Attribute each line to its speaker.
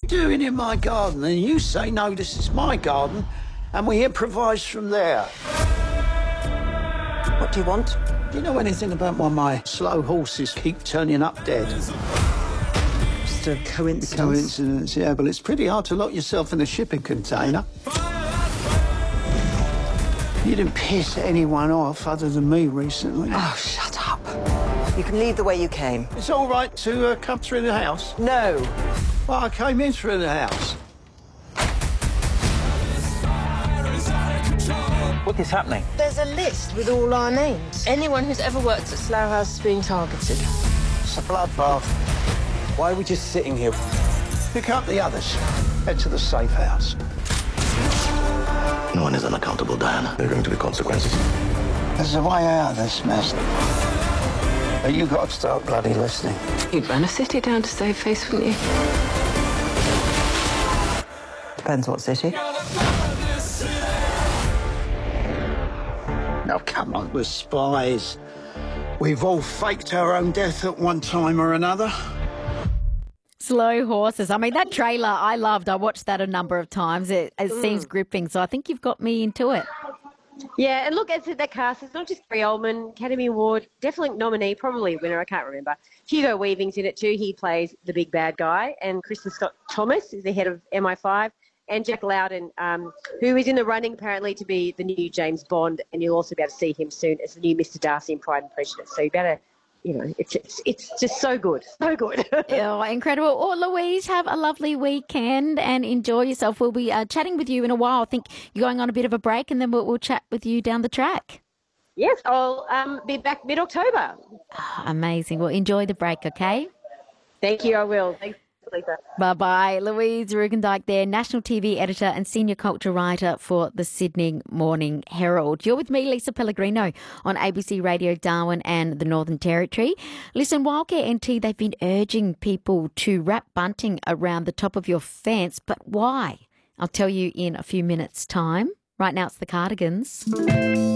Speaker 1: doing in my garden? And you say, no, this is my garden, and we improvise from there.
Speaker 2: What do you want?
Speaker 1: Do you know anything about why my slow horses keep turning up dead?
Speaker 2: Just a coincidence.
Speaker 1: Coincidence, yeah, but it's pretty hard to lock yourself in a shipping container. You didn't piss anyone off other than me recently.
Speaker 2: Oh, shut up. You can leave the way you came.
Speaker 1: It's all right to come through the house?
Speaker 2: No.
Speaker 1: Well, I came in through the house.
Speaker 3: What is happening?
Speaker 4: There's a list with all our names. Anyone who's ever worked at Slough House is being targeted.
Speaker 1: It's a bloodbath.
Speaker 3: Why are we just sitting here?
Speaker 1: Pick up the others. Head to the safe house.
Speaker 5: No one is unaccountable, Diana. There are going to be consequences.
Speaker 1: There's a way out of this mess. But you got to start bloody listening.
Speaker 4: You'd run a city down to save face, wouldn't you?
Speaker 2: Depends what city.
Speaker 1: Now, come on, we're spies. We've all faked our own death at one time or another.
Speaker 6: Slow horses. I mean, that trailer I loved. I watched that a number of times. It seems gripping. So I think you've got me into it.
Speaker 7: Yeah, and look, it's that cast. It's not just Gary Oldman, Academy Award, definitely nominee, probably winner. I can't remember. Hugo Weaving's in it too. He plays the big bad guy. And Kristen Scott Thomas is the head of MI5. And Jack Lowden, who is in the running apparently to be the new James Bond, and you'll also be able to see him soon as the new Mr. Darcy in Pride and Prejudice. So you better, it's just so good, so good.
Speaker 6: Oh, incredible. Oh, Louise, have a lovely weekend and enjoy yourself. We'll be chatting with you in a while. I think you're going on a bit of a break, and then we'll chat with you down the track.
Speaker 7: Yes, I'll be back mid-October.
Speaker 6: Oh, amazing. Well, enjoy the break, okay?
Speaker 7: Thank you, I will. Thanks, Lisa.
Speaker 6: Bye-bye. Louise Rugendijk there, national TV editor and senior culture writer for the Sydney Morning Herald. You're with me, Lisa Pellegrino, on ABC Radio Darwin and the Northern Territory. Listen, Wildcare NT, they've been urging people to wrap bunting around the top of your fence, but why? I'll tell you in a few minutes' time. Right now it's the Cardigans.